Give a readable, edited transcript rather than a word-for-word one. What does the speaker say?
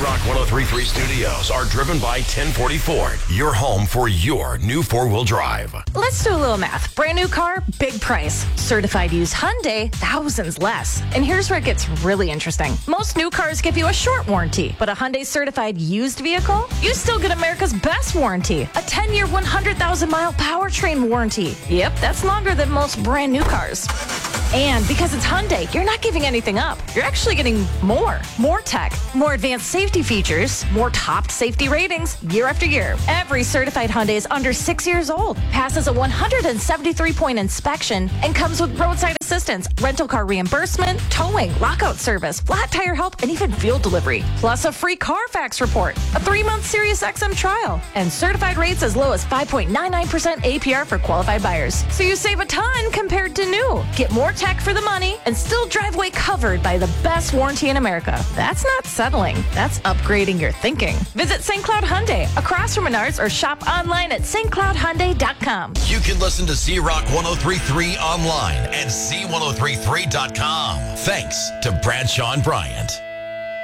Z-Rock 1033 studios are driven by 1040 Ford, your home for your new four-wheel drive. Let's do a little math. Brand new car, big price. Certified used Hyundai, thousands less. And here's where it gets really interesting. Most new cars give you a short warranty, but a Hyundai certified used vehicle, you still get America's best warranty. A 10-year, 100,000-mile powertrain warranty. Yep, that's longer than most brand new cars. And because it's Hyundai, you're not giving anything up. You're actually getting more. More tech, more advanced safety features, more top safety ratings year after year. Every certified Hyundai is under 6 years old, passes a 173-point inspection, and comes with roadside assistance, rental car reimbursement, towing, lockout service, flat tire help, and even fuel delivery. Plus a free Carfax report, a 3-month Sirius XM trial, and certified rates as low as 5.99% APR for qualified buyers. So you save a ton compared to new. Get more tech for the money and still drive away covered by the best warranty in America. That's not settling. That's upgrading your thinking. Visit St. Cloud Hyundai across from Menards or shop online at stcloudhyundai.com. You can listen to Z-Rock 1033 online at Z1033.com. Thanks to Bradshaw and Bryant.